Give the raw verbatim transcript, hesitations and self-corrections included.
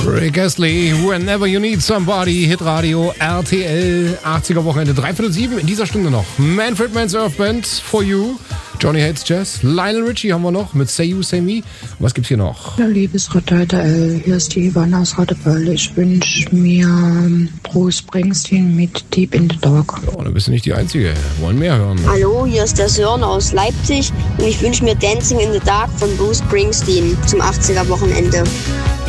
Rick Astley, Whenever You Need Somebody, Hitradio, R T L, achtziger Wochenende, dreiviertel sieben, in dieser Stunde noch. Manfred Mann's Earth Band, For You, Johnny Hates Jazz, Lionel Richie haben wir noch mit Say You, Say Me. Was gibt's hier noch? Ja, liebes Rotter, hier ist die Ivana aus Radebeul. Ich wünsche mir Bruce Springsteen mit Deep in the Dark. Ja, dann bist du nicht die Einzige. Wir wollen mehr hören. Hallo, hier ist der Sören aus Leipzig und ich wünsche mir Dancing in the Dark von Bruce Springsteen zum achtziger Wochenende.